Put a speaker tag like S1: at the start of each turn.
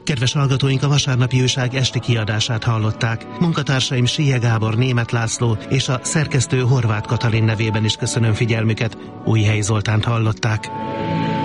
S1: Kedves hallgatóink, a Vasárnapi Újság esti kiadását hallották. Munkatársaim Sije Gábor, Németh László és a szerkesztő Horváth Katalin nevében is köszönöm figyelmüket. Újhelyi Zoltánt hallották.